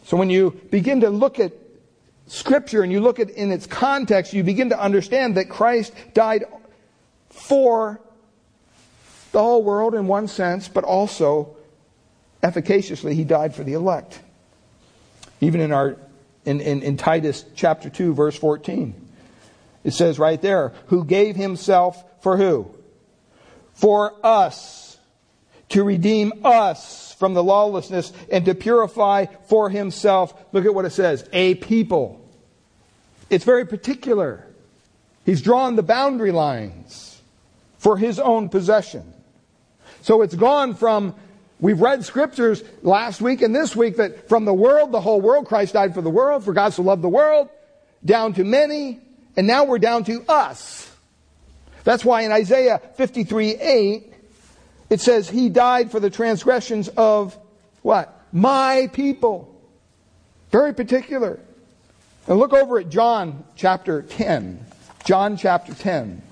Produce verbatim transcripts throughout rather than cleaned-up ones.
So when you begin to look at Scripture and you look at it in its context, you begin to understand that Christ died for the whole world in one sense, but also efficaciously He died for the elect. Even in our in, in, in Titus chapter two, verse fourteen, it says right there, who gave Himself for who? For us, to redeem us from the lawlessness and to purify for Himself, look at what it says, a people. It's very particular. He's drawn the boundary lines for His own possession. So it's gone from, we've read scriptures last week and this week that from the world, the whole world, Christ died for the world, for God so loved the world, down to many, and now we're down to us. That's why in Isaiah fifty-three eight, it says He died for the transgressions of what? My people. Very particular. And look over at John chapter ten. John chapter ten.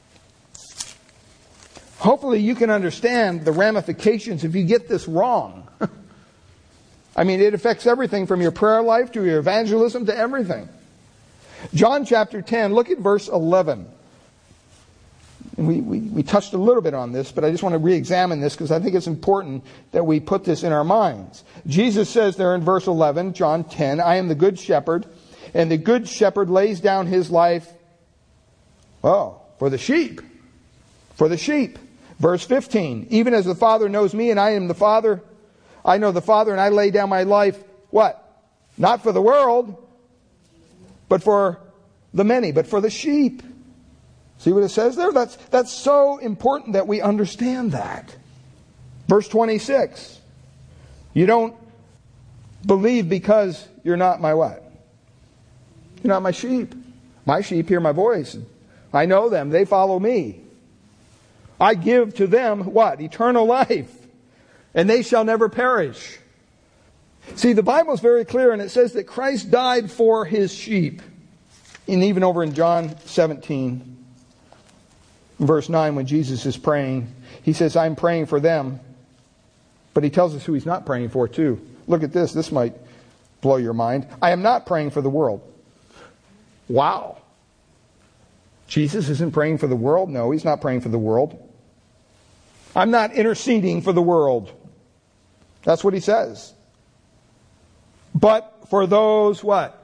Hopefully you can understand the ramifications if you get this wrong. I mean, it affects everything from your prayer life to your evangelism to everything. John chapter ten, look at verse eleven. And we, we, we touched a little bit on this, but I just want to re-examine this because I think it's important that we put this in our minds. Jesus says there in verse eleven, John ten, I am the good shepherd, and the good shepherd lays down his life, oh, for the sheep. For the sheep. Verse fifteen, even as the Father knows me and I am the Father, I know the Father and I lay down my life, what? Not for the world, but for the many, but for the sheep. See what it says there? That's, that's so important that we understand that. Verse twenty-six, you don't believe because you're not my what? You're not my sheep. My sheep hear my voice. I know them. They follow me. I give to them what? Eternal life. And they shall never perish. See, the Bible is very clear, and it says that Christ died for His sheep. And even over in John seventeen, verse nine, when Jesus is praying, He says, I'm praying for them. But He tells us who He's not praying for too. Look at this. This might blow your mind. I am not praying for the world. Wow. Jesus isn't praying for the world? No, He's not praying for the world. I'm not interceding for the world. That's what He says. But for those, what?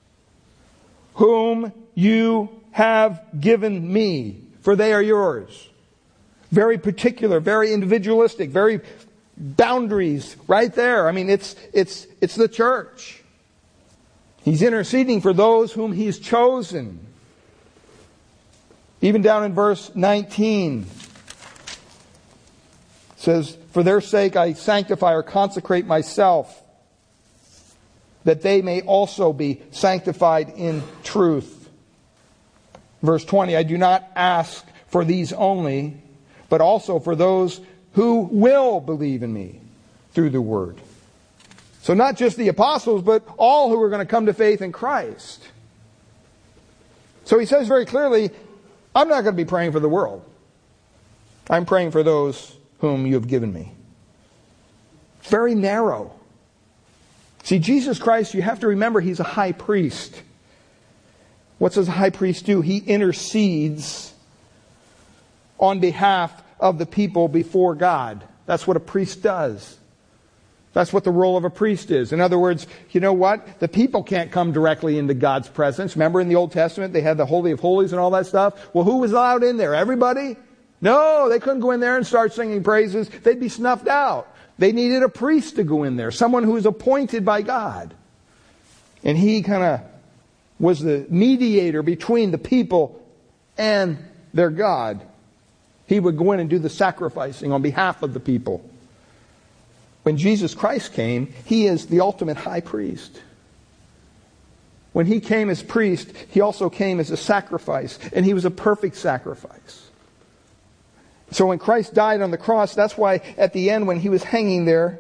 Whom you have given me, for they are yours. Very particular, very individualistic, very boundaries right there. I mean, it's it's it's the church. He's interceding for those whom He's chosen. Even down in verse nineteen, it says, for their sake I sanctify or consecrate myself, that they may also be sanctified in truth. Verse twenty, I do not ask for these only, but also for those who will believe in me through the word. So not just the apostles, but all who are going to come to faith in Christ. So He says very clearly, I'm not going to be praying for the world. I'm praying for those whom you have given me. Very narrow. See, Jesus Christ, you have to remember, He's a high priest. What does a high priest do? He intercedes on behalf of the people before God. That's what a priest does. That's what the role of a priest is. In other words, you know what? The people can't come directly into God's presence. Remember in the Old Testament, they had the Holy of Holies and all that stuff? Well, who was allowed in there? Everybody? No, they couldn't go in there and start singing praises. They'd be snuffed out. They needed a priest to go in there, someone who was appointed by God. And he kind of was the mediator between the people and their God. He would go in and do the sacrificing on behalf of the people. When Jesus Christ came, He is the ultimate high priest. When He came as priest, He also came as a sacrifice. And He was a perfect sacrifice. So when Christ died on the cross, that's why at the end when He was hanging there,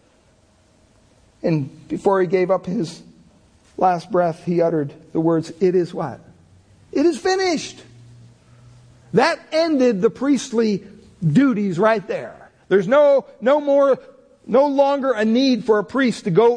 and before He gave up His last breath, He uttered the words, it is what? It is finished. That ended the priestly duties right there. There's no, no more, no longer a need for a priest to go